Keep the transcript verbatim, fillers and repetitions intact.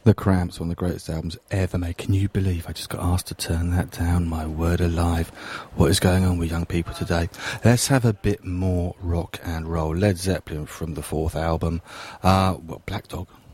The Cramps, one of the greatest albums ever made. Can you believe I just got asked to turn that down? My word alive. What is going on with young people today? Let's have a bit more rock and roll. Led Zeppelin from the fourth album. Uh, well, Black Dog.